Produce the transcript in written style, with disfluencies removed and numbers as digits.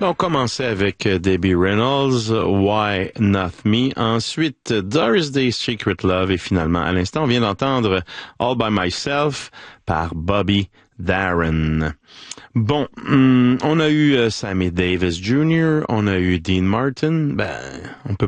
On commençait avec Debbie Reynolds, Why Not Me. Ensuite, Doris Day's Secret Love. Et finalement, à l'instant, on vient d'entendre All By Myself par Bobby Darin. Bon, on a eu Sammy Davis Jr., on a eu Dean Martin. On peut